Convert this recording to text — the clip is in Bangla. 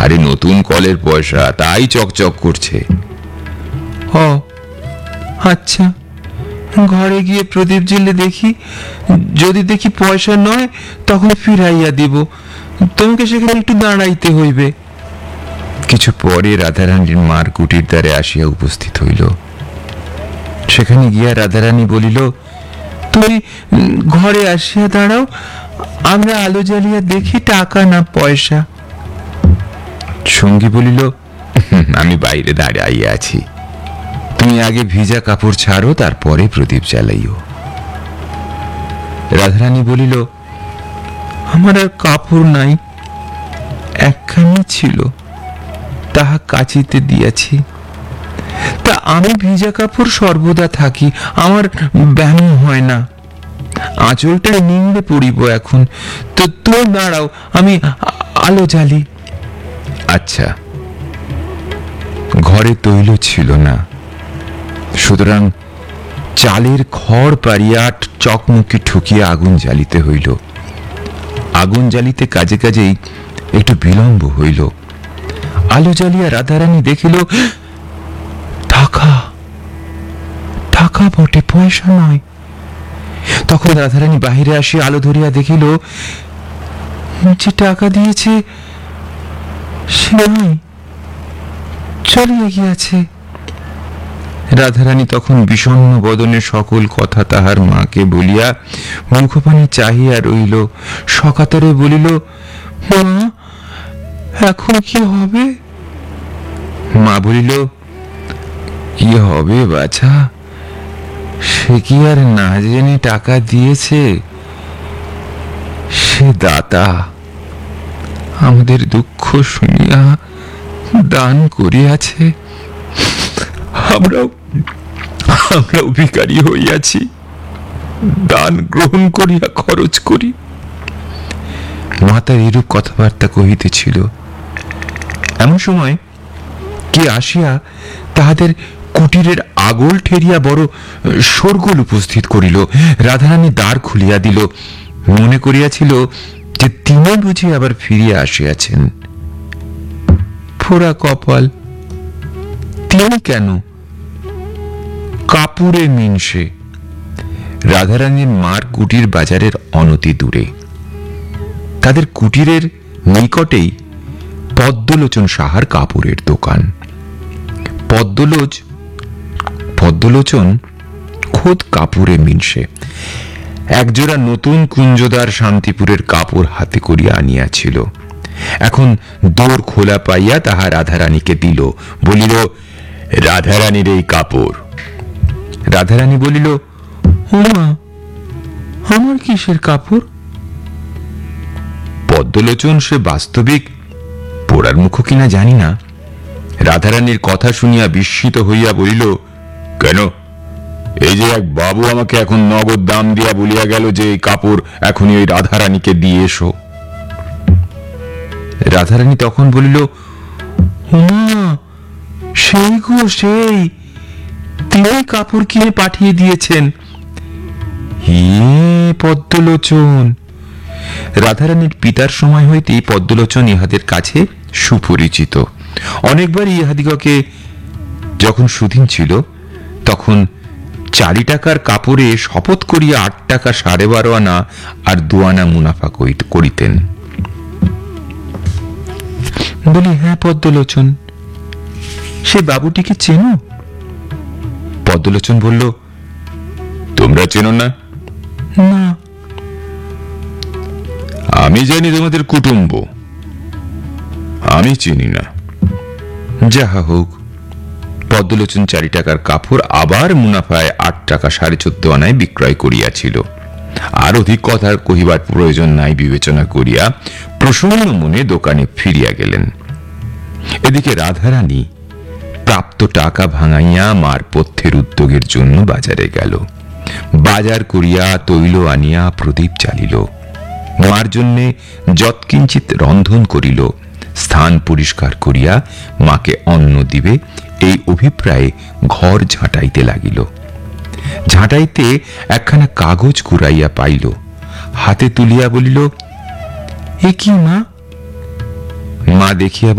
আরে নতুন কলের পয়সা, তাই চকচক করছে। ও আচ্ছা, ঘরে গিয়ে প্রদীপ জ্বেলে দেখি, যদি দেখি পয়সা নয় তখন ফিরাইয়া দিব। তোমাকে সেখানে একটু দাঁড়াইতে হইবে। কিছু পরে রাধারানীর মার কুটির দ্বারে আসিয়া উপস্থিত হইল। সেখানে গিয়া রাধারানী বলিল, তুমি ঘরে আসিয়া দাঁড়াও, আমরা আলো জ্বালিয়া দেখি টাকা না পয়সা। সঙ্গী বলিল, আমি বাইরে দাঁড়াইয়া আছি, তুমি আগে ভিজা কাপড় ছাড়ো, তারপরে প্রদীপ জ্বালাইও। রাধারানী বলিল, আমার আর কাপড় নাই, একখানি ছিল, তাহা কাচিতে দিয়াছি। তা আমি ভিজা কাপড় সর্বদা থাকি, আমার ব্যায়াম হয় না। আঁচলটা নিংড়ে পড়িব এখন, তো তুমি দাঁড়াও, আমি আলো জ্বালি। আচ্ছা। ঘরে তৈল ছিল না, সুতরাং চালের খড় পাড়িয়া চকমকি ঠুকিয়া আগুন জ্বালিতে হইল। আগুন জ্বালিতে কাজে কাজেই একটু বিলম্ব হইল। আলো জ্বালিয়া রাধারানী দেখিল, টাকা, টাকা বটে, পয়সা নয়। তখন রাধারানী বাহিরে আসিয়া আলো ধরিয়া দেখিল, যে টাকা দিয়েছে সে নাই, চলিয়া গিয়াছে। রাধারানী তখন বিষণ্ণ বদনে সকল কথা তাহার মাকে বলিয়া মুখপানে চাহিয়া রইল। সকাতরে বলিল, মা, এখন কি হবে? মা বলিল, কি হবে বাছা, সে কি আর না জেনে টাকা দিয়েছে? সে দাতা, আমাদের দুঃখ শুনিয়া দান করিয়াছে। আমরাও ভিখারি হইয়াছি, দান গ্রহণ করিয়া খরচ করি। মাতার এরূপ কথাবার্তা কহিতেছিল। এমন সময় কে আসিয়া তাহাদের কুটিরের আগল ঠেরিয়া বড় শোরগোল উপস্থিত করিল। রাধারানী দ্বার খুলিয়া দিল, মনে করিয়াছিল যে তিনি বুঝি আবার ফিরিয়া আসিয়াছেন। ফোড়া কপাল, তিনি কেন? কাপুরে মিনসে। রাধারানীর মার কুটির বাজারের অনতি দূরে। তাদের কুটিরের নিকটেই পদ্মলোচন সাহার কাপড়ের দোকান। পদ্মলোচন খোদ কাপুরে মিনসে একজোড়া নতুন কুঞ্জদার শান্তিপুরের কাপড় হাতে করিয়া আনিয়াছিল। এখন দোর খোলা পাইয়া তাহা রাধারানীকে দিল, বলিল, রাধারানীর এই কাপড়। রাধারানী বলিল, ওমা, আমার কিসের কাপড়? পদ্মলোচন সে বাস্তবিক পোড়ার মুখ কিনা জানি না, রাধারানীর কথা শুনিয়া বিস্মিত হইয়া বলিল, কেন? এই যে এক বাবু আমাকে এখন নগদ দাম দিয়া বলিয়া গেল যে এই কাপড় এখনই ওই রাধারানীকে দিয়ে এসো। রাধারানী তখন বলিল, ওমা, সেই গো সেই, তিনি কাপড় কিনে পাঠিয়ে দিয়েছেন। হে পদ্মলোচন! রাধারানীর পিতার সময় হইতেই পদ্মলোচন ইহাদের কাছে সুপরিচিত। অনেকবার ইহাদিগকে যখন সুদিন ছিল তখন 4 টাকার কাপড়ে শপথ করিয়া 8 টাকা 12.5 আনা আর 2 আনা মুনাফা করিতেন। বলি, হ্যাঁ পদ্মলোচন, সে বাবুটিকে চেনো? পদ্মলোচন বলল, তোমরা চেনো না? না। আমি জানি তোমাদের কুটুম্ব, আমি চিনি না। যাহা হোক, পদ্মলোচন 4 টাকার কাপড় আবার মুনাফায় 8 টাকা 14.5 আনায় বিক্রয় করিয়াছিল। আর অধিক কথার কহিবার প্রয়োজন নাই বিবেচনা করিয়া প্রসন্ন মনে দোকানে ফিরিয়া গেলেন। এদিকে রাধারানী প্রাপ্ত টাকা ভাঙাইয়া মার পথ্যের উদ্যোগের জন্য বাজারে গেল। বাজার করিয়া তৈল আনিয়া প্রদীপ জ্বালিল। মার জন্যে যৎকিঞ্চিত রন্ধন করিল। স্থান পরিষ্কার করিয়া মাকে অন্ন দিবে এই অভিপ্রায়ে ঘর ঝাঁটাইতে লাগিল। ঝাঁটাইতে একখানা কাগজ কুড়াইয়া পাইল, হাতে তুলিয়া বলিল, এ কি মা? মা দেখিয়া